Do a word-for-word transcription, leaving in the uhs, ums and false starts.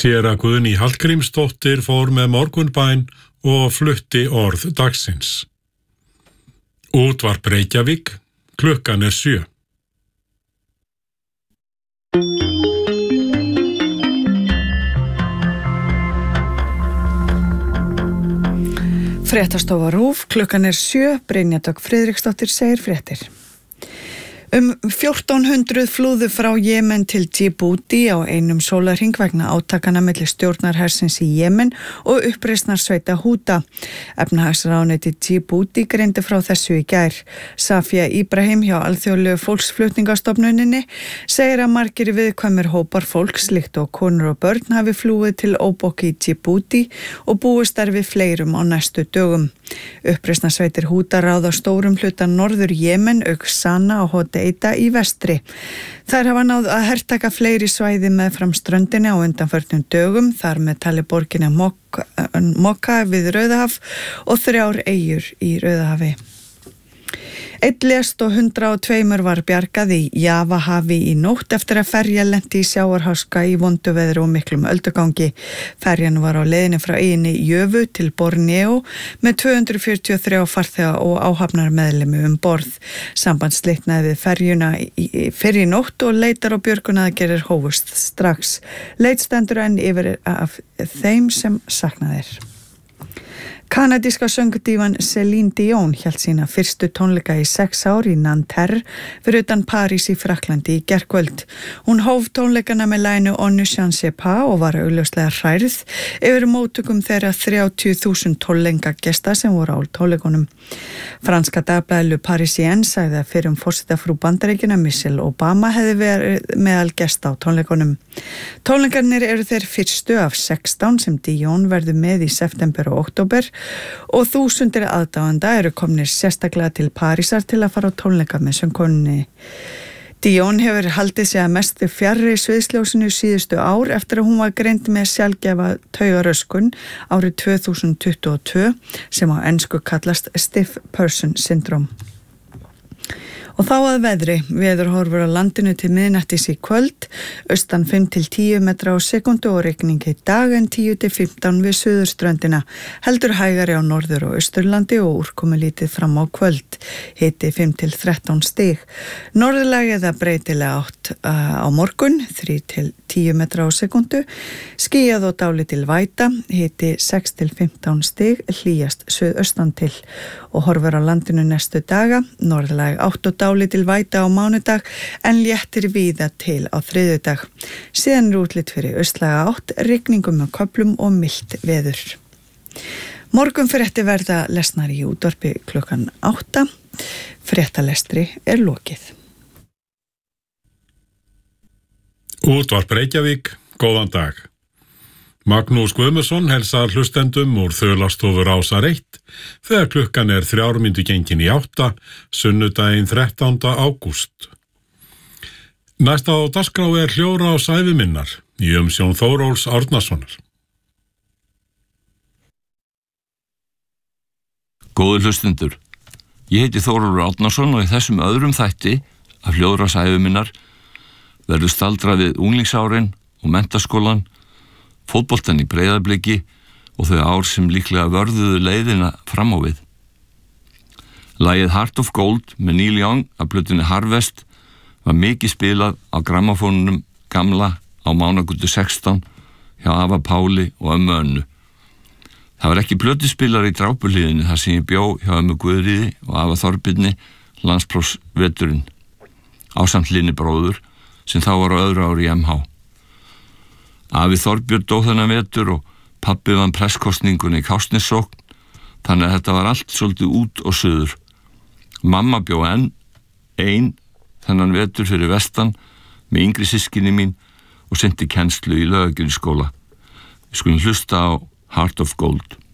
Séra Guðný Hallgrímsdóttir fór með morgunbæn og flutti orð dagsins. Útvarp Reykjavík, klukkan er sjö. Fréttastofa RÚV, klukkan er sjö, Brynja Dögg Friðriksdóttir segir fréttir. Um fjórtán hundruð flúðu frá Jemen til Djibouti á einum sólarhring vegna átakana milli stjórnarhersins í Jemen og uppreisnarsveita Húta. Efnahagsráðuneyti Djibouti greindi frá þessu í gær. Safia Ibrahim hjá alþjóðlegu fólksflutningastofnuninni segir að margir viðkvæmir hópar fólks, líkt og konur og börn, hafi flúið til óbóki í Djibouti og búist er við fleirum á næstu dögum. Uppreisnarsveitir Húta ráða stórum hluta norður Jemen, auk Sana og Hodeida í vestri. Þær hafa náð að hertaka fleiri svæði með fram ströndinni á undanförnum dögum, þar með tali borginni Mokka, Mokka við Rauðahaf og þrjár eyjur í Rauðahafi. Einn lést og hundrað og tveimur var bjargað í Javahafi í nótt eftir að ferja lenti í sjávarháska í vondu veðri og miklum öldugangi. Ferjan var á leiðinni frá eyjunni Jövu til Borneo með tvö hundruð fjörutíu og þrjá farþega og áhafnarmeðlimi um borð. Samband slitnaði við ferjuna fyrr í nótt og leitar og björgunaraðgerðir hófust strax. Leit stendur enn yfir af þeim sem saknað er. Kanadíska söngudívan Celine Dion hélt sína fyrstu tónleika í sex ár í Nanterre fyrir utan París í Frakklandi í gærkvöld. Hún hóf tónleikana með laginu On ne change pas og var augljóslega hrærð yfir móttökum þeirra þrjátíu þúsund tónleikagesta sem voru á tónleikunum. Franska dagblaðið Le Parisien sagði að fyrrum forsetafrú Bandaríkjanna Michelle Obama hefði verið meðal gesta á tónleikunum. Tónleikarnir eru þeir fyrstu af sextán sem Dion verður með í september og október og þúsundir aðdáenda eru komnir sérstaklega til Parísar til að fara á tónleika með söngkonunni. Dion hefur haldið sig að mestu fjarri sviðsljósinu síðustu ár eftir að hún var greind með sjaldgæfa taugaröskun árið tvö þúsund tuttugu og tvö sem á ensku kallast Stiff Person Syndrome. Og þá að veðri, veðurhorfur á landinu til miðnættis í kvöld, austan fimm til tíu metra á sekundu og rigning í dag en tíu til fimmtán við suðurströndina. Heldur hægari á norður og austurlandi og úrkomi lítið fram á kvöld, hiti fimm til þrettán stig. Norðurlæg eða breytilega átt uh, á morgun, þrír til tíu metra á sekundu, skýjað og dálítil væta, hiti sex til fimmtán stig, hlýjast suðaustan til og horfur á landinu næstu daga, norðurlæg átt og dálítil væta á mánudag en léttir víða til á þriðjudag. Síðan er útlit fyrir austlæga átt, rigningum með köflum og milt veður. Morgunfréttir verða lesnar í útvarpi klukkan átta. Fréttalestri er lokið. Útvarp Reykjavík, góðan dag. Magnús Guðmundsson helsar hlustendum úr þaulastofur Ásar eitt þegar klukkan er þrjár mínútur gengin í átta, sunnudaginn þrettánda ágúst. Næsta á dagskrá er hljóra á sævi minnar í umsjón Þóróls Árnasonar. Góðir hlustendur, ég heiti Þórólfur Árnason og í þessum öðrum þætti af hljóra sævi minnar verður staldrað við unglingsárin og menntaskólan, fótboltan í Breiðabliki og þau ár sem líklega vörðuðu leiðina fram á við. Lagið Heart of Gold með Neil Young af plötunni Harvest var mikið spilað á grammafónunum gamla á Mánagötu sextán hjá afa Páli og ömmu Önnu. Það var ekki plötuspilar í Drápuhlíðinni þar sem ég bjó hjá ömmu Guðríði og afa Þorbirni landsprófsveturinn, ásamt Linni bróður sem þá var á öðru ári í M H. Afi Þorbjörn dó þennan vetur og pabbi vann presskostningunni í Kársnessókn, þannig að þetta var allt svolítið út og suður. Mamma bjó enn ein þennan vetur fyrir vestan með yngri systkini mín og sendi kennslu í Laugagerðisskóla. Við skulum hlusta á Heart of Gold.